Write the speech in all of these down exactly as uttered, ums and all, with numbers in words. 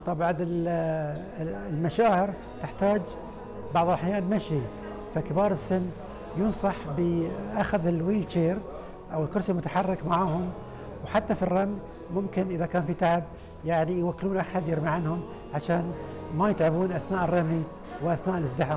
طبعا المشاعر تحتاج بعض الأحيان مشي، فكبار السن ينصح بأخذ الويل شير أو الكرسي المتحرك معهم، وحتى في الرمي ممكن إذا كان في تعب يعني يوكلون أحد يرمي عنهم عشان ما يتعبون أثناء الرمي وأثناء الازدحام.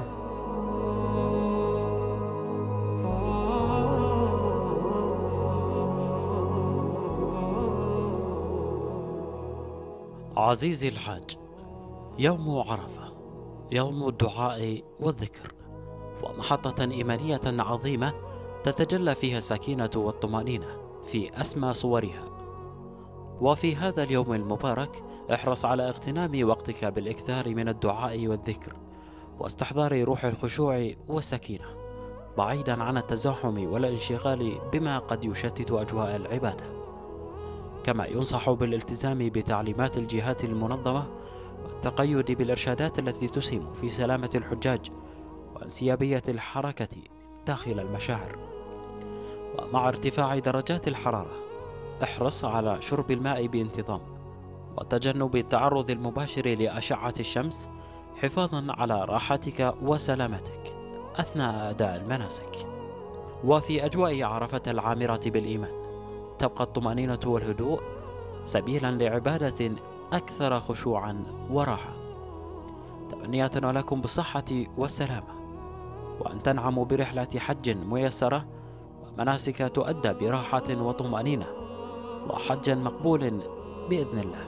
عزيزي الحاج، يوم عرفة يوم الدعاء والذكر، ومحطة إيمانية عظيمة تتجلى فيها السكينة والطمأنينة في أسمى صورها. وفي هذا اليوم المبارك احرص على اغتنام وقتك بالإكثار من الدعاء والذكر واستحضار روح الخشوع والسكينة، بعيدا عن التزاحم والانشغال بما قد يشتت أجواء العبادة. كما ينصح بالالتزام بتعليمات الجهات المنظمة والتقيد بالإرشادات التي تسهم في سلامة الحجاج وانسيابية الحركة داخل المشاعر. ومع ارتفاع درجات الحرارة احرص على شرب الماء بانتظام وتجنب التعرض المباشر لأشعة الشمس، حفاظا على راحتك وسلامتك أثناء أداء المناسك. وفي أجواء عرفة العامرة بالإيمان تبقى الطمأنينة والهدوء سبيلا لعبادة أكثر خشوعا وراحة. تمنياتنا لكم بالصحة والسلامة، وأن تنعموا برحلة حج ميسرة ومناسك تؤدى براحة وطمأنينة، وحجا مقبول بإذن الله.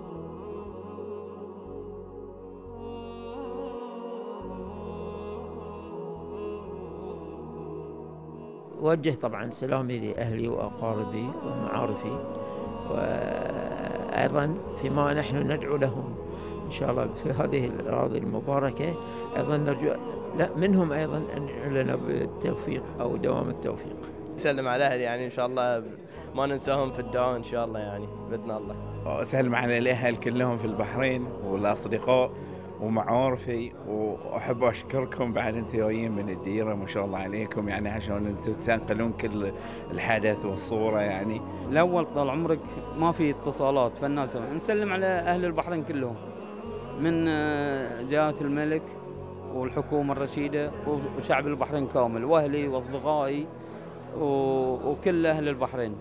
وجه طبعا سلامي لأهلي وأقاربي ومعارفي، وأيضا فيما نحن ندعو لهم إن شاء الله في هذه الأراضي المباركة، أيضا نرجو منهم أيضا أن يدعو لنا بالتوفيق أو دوام التوفيق. نسلم على أهلي يعني إن شاء الله ما ننساهم في الدعاء إن شاء الله يعني بإذن الله. أسلم على الأهل كلهم في البحرين والأصدقاء ومعارفي، وأحب أشكركم بعد أنتم جايين من الديرة ما شاء الله عليكم، يعني عشان أنتم تنقلون كل الحدث والصورة. يعني الأول طال عمرك ما في اتصالات، فالناس نسلم على أهل البحرين كلهم من جهة الملك والحكومة الرشيدة وشعب البحرين كامل، وأهلي وأصدقائي وكل أهل البحرين.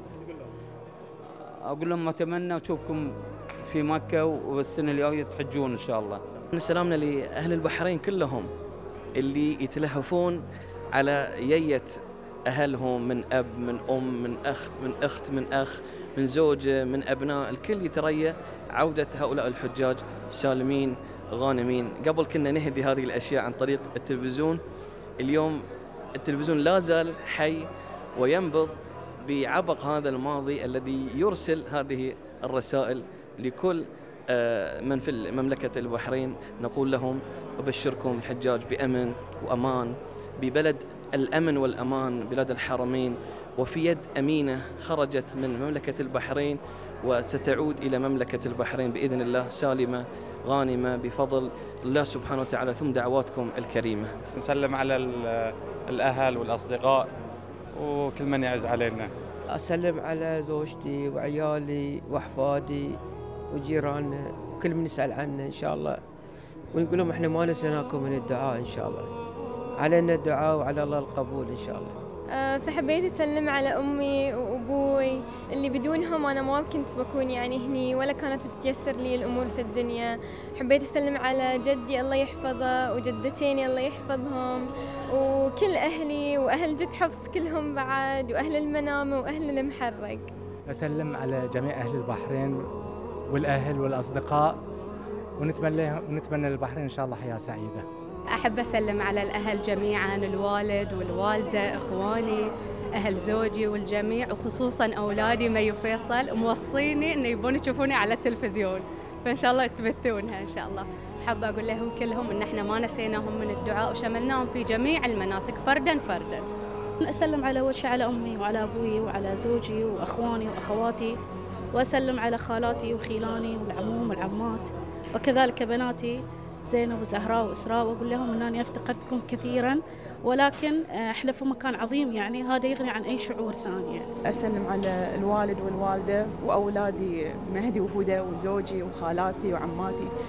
أقول لهم أتمنى أشوفكم في مكة والسنة الجاية تحجون إن شاء الله. سلامنا لأهل البحرين كلهم اللي يتلهفون على يية أهلهم من أب من أم من أخت من أخت من أخ من زوجة من أبناء، الكل يتريى عودة هؤلاء الحجاج سالمين غانمين. قبل كنا نهدي هذه الأشياء عن طريق التلفزيون، اليوم التلفزيون لا زال حي وينبض بعبق هذا الماضي الذي يرسل هذه الرسائل لكل من في مملكة البحرين. نقول لهم أبشركم الحجاج بأمن وأمان، ببلد الأمن والأمان، بلاد الحرمين، وفي يد أمينة خرجت من مملكة البحرين وستعود إلى مملكة البحرين بإذن الله سالمة غانمة بفضل الله سبحانه وتعالى، ثم دعواتكم الكريمة. نسلم على الأهل والأصدقاء وكل من يعز علينا. أسلم على زوجتي وعيالي وأحفادي وجيراننا، كل من يسأل عنا إن شاء الله، ونقول لهم إحنا ما نسيناكم من الدعاء إن شاء الله، علينا الدعاء وعلى الله القبول إن شاء الله. فحبيت أسلم على أمي وأبوي اللي بدونهم أنا ما كنت بكون يعني هني ولا كانت بتتيسر لي الأمور في الدنيا. حبيت أسلم على جدي الله يحفظه وجدتيني الله يحفظهم، وكل أهلي وأهل جد حفص كلهم بعد، وأهل المنامة وأهل المحرق. أسلم على جميع أهل البحرين والأهل والأصدقاء، ونتمنى ونتمنى للبحرين إن شاء الله حياة سعيدة. أحب أسلم على الأهل جميعاً، الوالد والوالدة، إخواني، أهل زوجي والجميع، وخصوصاً أولادي مي وفيصل موصيني إنه يبون يشوفوني على التلفزيون، فإن شاء الله يتبثونها إن شاء الله. حاب أقول لهم كلهم إن إحنا ما نسيناهم من الدعاء وشملناهم في جميع المناسك فرداً فرداً. أسلم على أول شيء على أمي وعلى أبوي وعلى زوجي وأخواني وأخواتي، وأسلم على خالاتي وخيلاني والعموم والعمات، وكذلك بناتي زينب وزهراء وإسراء، وأقول لهم أنني افتقدتكم كثيرا، ولكن احنا في مكان عظيم يعني هذا يغني عن أي شعور ثاني يعني. أسلم على الوالد والوالدة وأولادي مهدي وهدى وزوجي وخالاتي وعماتي.